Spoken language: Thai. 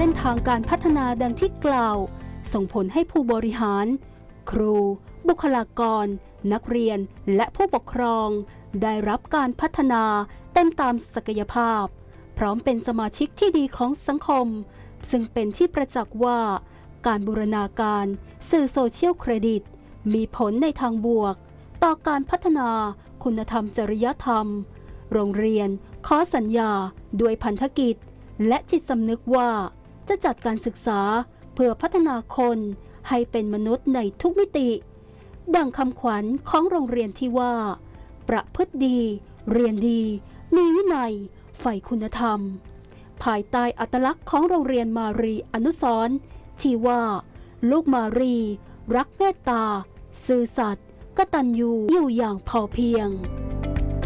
ส้นทางการพัฒนาดังที่กล่าวส่งผลให้ผู้บริหารครูบุคลากรนักเรียนและผู้ปกครองได้รับการพัฒนาเต็มตามศักยภาพพร้อมเป็นสมาชิกที่ดีของสังคมซึ่งเป็นที่ประจักษ์ว่าการบูรณาการสื่อโซเชียลเครดิตมีผลในทางบวกต่อการพัฒนาคุณธรรมจริยธรรมโรงเรียนขอสัญญาด้วยพันธกิจและจิตสำนึกว่าจะจัดการศึกษาเพื่อพัฒนาคนให้เป็นมนุษย์ในทุกมิติดังคำขวัญของโรงเรียนที่ว่าประพฤติดีเรียนดีมีวินัยใฝ่คุณธรรมภายใต้อัตลักษณ์ของโรงเรียนมารีอนุสรณ์ที่ว่าลูกมารีรักเมตตาซื่อสัตย์กตัญญูอยู่อย่างพอเพียง